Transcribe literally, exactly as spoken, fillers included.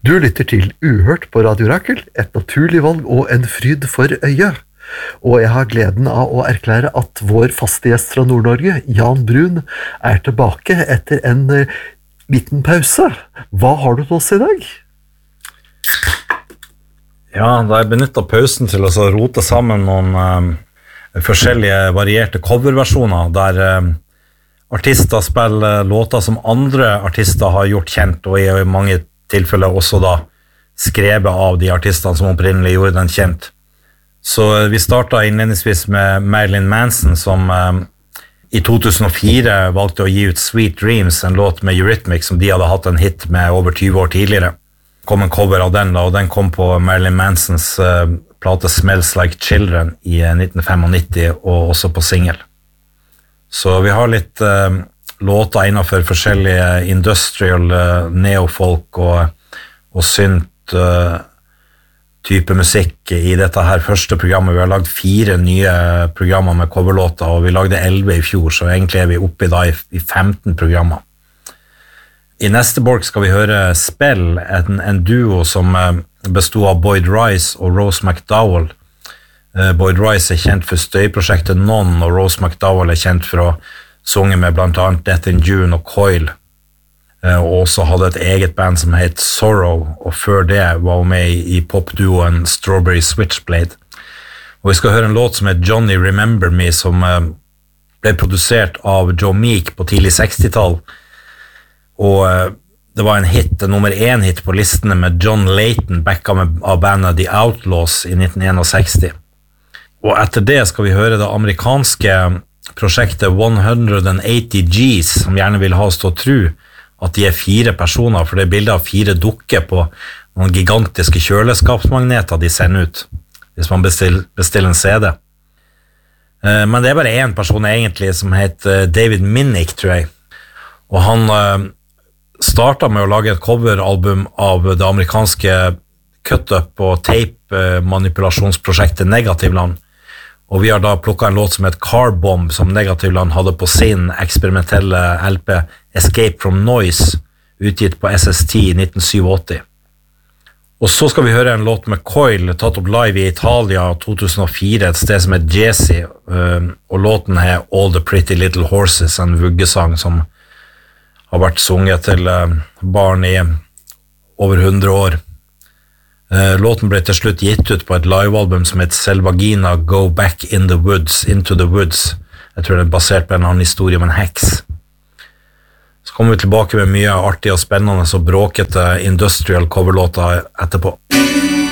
Du lytter til Uhørt på Radio Rakel, et naturlig valg og en fryd for øyet. Og jeg har gleden av å erklære at vår faste gjest fra Nord-Norge, Jan Brun, er tilbake etter en uh, liten pause. Hva har du til oss i dag? Ja, da jeg benyttet pausen til å rote sammen noen uh, forskjellige varierte coverversjoner, der uh, artister spiller låter som andre artister har gjort kjent, og i mange tilfeller også da skrevet av de artistene som opprinnelig gjorde den kjent. Så vi startet innledningsvis med Marilyn Manson, som uh, i to tusen og fire valgte å gi ut Sweet Dreams, en låt med Eurythmics, som de hadde hatt en hit med over tyve år tidligere. Kom en cover av den da, og den kom på Marilyn Mansons uh, plate Smells Like Children i uh, nitten nittifem, og også på single. Så vi har litt uh, låter innenfor forskjellige industrial, uh, neofolk og, og synt uh, type musikk i dette her første programmet. Vi har lagd fire nye programmer med coverlåter, og vi lagde elleve i fjor, så egentlig er vi oppe i, da, i, i femten programmer. I neste borg skal vi høre Spell, en, en duo som uh, bestod av Boyd Rice og Rose McDowell. Uh, Boyd Rice er kjent for støyprosjektet Non, og Rose McDowell er kjent for å sunge med blant annet Death in June og Coil, uh, og også hadde et eget band som het Sorrow, og før det var hun med i, i popduoen Strawberry Switchblade. Og vi skal høre en låt som heter Johnny Remember Me, som uh, ble produsert av Joe Meek på tidlig sekstitall, og uh, det var en hit, en nummer én hit på listene med John Layton, backa med, av bandet The Outlaws i nitten sekstién. Og etter det skal vi høre det amerikanske prosjektet one hundred eighty G's, som gjerne vil ha oss til å tro at de er fire personer, for det er bilder av fire dukker på noen gigantiske kjøleskapsmagneter de sender ut, hvis man bestiller, bestiller en C D. Uh, men det er bare en person egentlig som heter David Minnick, tror jeg. Og han uh, startet med å lage et coveralbum av det amerikanske cut-up og tape-manipulasjonsprosjektet Negativland. Og vi har da plukket en låt som heter Car Bomb, som Negativland hadde på sin eksperimentelle L P Escape from Noise, utgitt på S S T i nitten åttisyv. Og så skal vi høre en låt med Coil, tatt opp live i Italia to tusen og fire, et sted som heter Jesse, og låten er All the Pretty Little Horses, en vuggesang som har vært sunget til barn i over hundre år. Låten ble til slutt gitt ut på et livealbum som heter Selvagina Go Back in the Woods, Into the Woods. Jeg tror det er basert på en annen historie om en heks. Så kommer vi tilbake med mye artig og spennende og bråkete industrial coverlåter etterpå.